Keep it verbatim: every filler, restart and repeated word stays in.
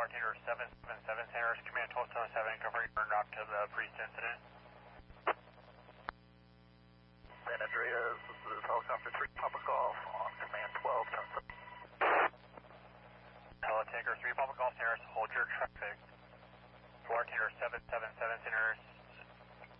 Tanker seven seven seven, Sanders, Command twelve seven seven, covering your knock to the priest incident. San Andreas, this is helicopter three, Papa Golf on Command twelve seven seven. Heli Tanker three, Papa Golf, Sanders, hold your traffic. Florida Tanker seven seven seven, Sanders,